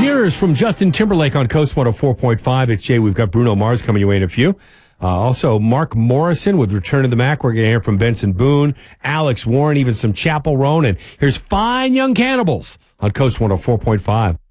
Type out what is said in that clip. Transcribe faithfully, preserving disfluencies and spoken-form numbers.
Years from Justin Timberlake on Coast one oh four point five. It's Jay. We've got Bruno Mars coming your way in a few. Uh, also, Mark Morrison with Return of the Mac. We're going to hear from Benson Boone, Alex Warren, even some Chapel Roan. And here's Fine Young Cannibals on Coast one oh four point five.